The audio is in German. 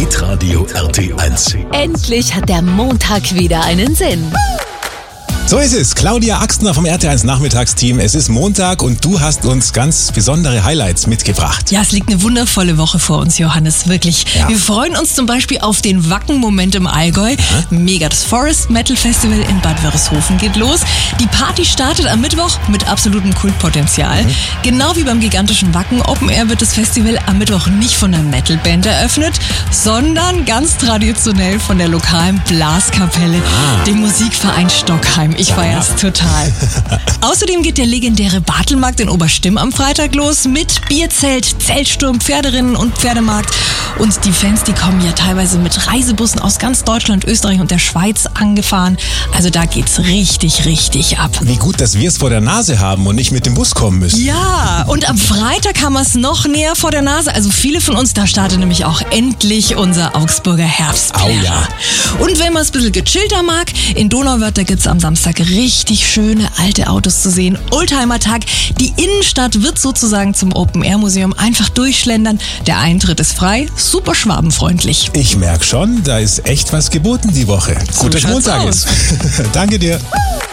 Hitradio RT1. Endlich hat der Montag wieder einen Sinn. So ist es. Claudia Axtner vom RT1 Nachmittagsteam. Es ist Montag und du hast uns ganz besondere Highlights mitgebracht. Ja, es liegt eine wundervolle Woche vor uns, Johannes, wirklich. Ja. Wir freuen uns zum Beispiel auf den Wacken-Moment im Allgäu. Mega, das Forest Metal Festival in Bad Wörishofen geht los. Die Party startet am Mittwoch mit absolutem Kultpotenzial. Genau wie beim gigantischen Wacken Open Air wird das Festival am Mittwoch nicht von der Metalband eröffnet, sondern ganz traditionell von der lokalen Blaskapelle, dem Musikverein Stockheim. Ich feier's total. Außerdem geht der legendäre Bartelmarkt in Oberstimm am Freitag los mit Bierzelt, Zeltsturm, Pferderinnen und Pferdemarkt. Und die Fans, die kommen ja teilweise mit Reisebussen aus ganz Deutschland, Österreich und der Schweiz angefahren. Also da geht's richtig, richtig ab. Wie gut, dass wir es vor der Nase haben und nicht mit dem Bus kommen müssen. Ja, und am Freitag haben wir es noch näher vor der Nase. Also viele von uns, da startet nämlich auch endlich unser Augsburger Herbstplärrer. Oh ja. Und wenn man es ein bisschen gechillter mag, in Donauwörth, da gibt's am Samstag richtig schöne alte Autos zu sehen. Oldtimer-Tag. Die Innenstadt wird sozusagen zum Open-Air-Museum. Einfach durchschlendern. Der Eintritt ist frei. Super schwabenfreundlich. Ich merke schon, da ist echt was geboten die Woche. Gut, dass schaut's Montag aus. ist. Danke dir.